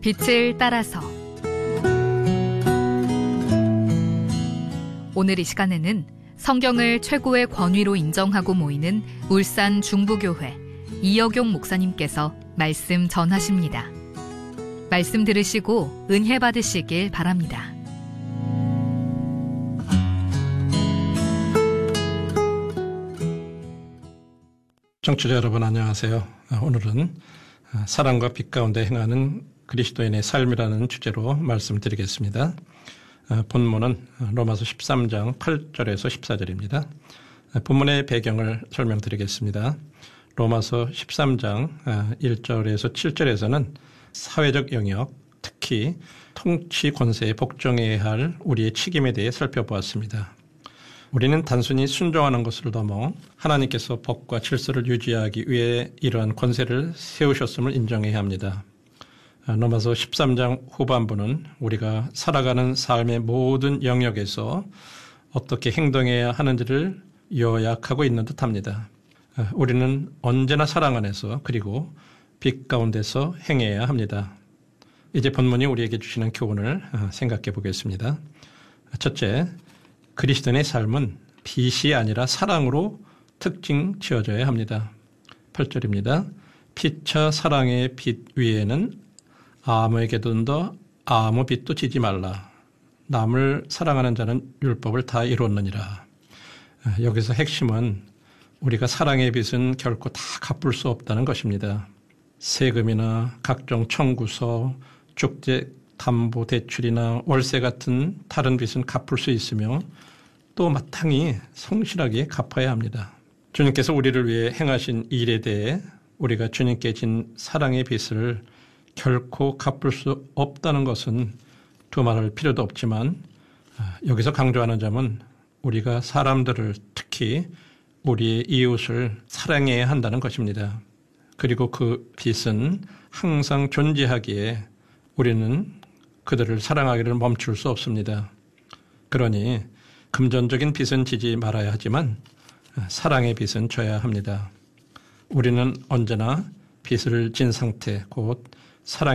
빛을 따라서. 오늘 이 시간에는 성경을 최고의 권위로 인정하고 모이는 울산 중부교회 이여경 목사님께서 말씀 전하십니다. 말씀 들으시고 은혜 받으시길 바랍니다. 청취자 여러분 안녕하세요. 오늘은 사랑과 빛 가운데 행하는 그리스도인의 삶이라는 주제로 말씀드리겠습니다. 본문은 로마서 13장 8절에서 14절입니다. 본문의 배경을 설명드리겠습니다. 로마서 13장 1절에서 7절에서는 사회적 영역, 특히 통치 권세에 복종해야 할 우리의 책임에 대해 살펴보았습니다. 우리는 단순히 순종하는 것을 넘어 하나님께서 법과 질서를 유지하기 위해 이러한 권세를 세우셨음을 인정해야 합니다. 로마서 13장 후반부는 우리가 살아가는 삶의 모든 영역에서 어떻게 행동해야 하는지를 요약하고 있는 듯합니다. 우리는 언제나 사랑 안에서 그리고 빛 가운데서 행해야 합니다. 이제 본문이 우리에게 주시는 교훈을 생각해 보겠습니다. 첫째, 그리스도인의 삶은 빛이 아니라 사랑으로 특징 지어져야 합니다. 8절입니다. 피차 사랑의 빛 위에는 아무에게도 아무 빛도 지지 말라. 남을 사랑하는 자는 율법을 다 이뤘느니라. 여기서 핵심은 우리가 사랑의 빛은 결코 다 갚을 수 없다는 것입니다. 세금이나 각종 청구서, 주택담보대출이나 월세 같은 다른 빚은 갚을 수 있으며 또 마땅히 성실하게 갚아야 합니다. 주님께서 우리를 위해 행하신 일에 대해 우리가 주님께 진 사랑의 빚을 결코 갚을 수 없다는 것은 두말할 필요도 없지만 여기서 강조하는 점은 우리가 사람들을 특히 우리의 이웃을 사랑해야 한다는 것입니다. 그리고 그 빚은 항상 존재하기에 우리는 그들을 사랑하기를 멈출 수 없습니다. 그러니 금전적인 빚은 지지 말아야 하지만 사랑의 빚은 져야 합니다. 우리는 언제나 빚을 진 상태, 곧 사랑의